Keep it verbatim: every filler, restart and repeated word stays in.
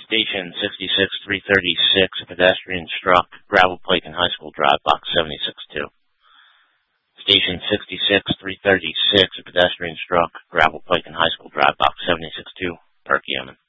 Station sixty-six three thirty-six, a pedestrian struck, Gravel Pike and High School Drive, box seventy-six two. Station sixty-six three thirty-six, a pedestrian struck, Gravel Pike and High School Drive, box seventy-six two, Perkiomen.